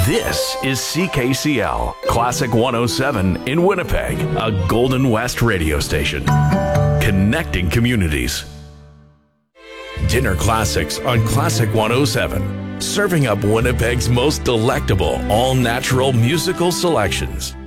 This is CKCL, Classic 107 in Winnipeg, a Golden West radio station. Connecting communities. Dinner Classics on Classic 107. Serving up Winnipeg's most delectable all-natural musical selections.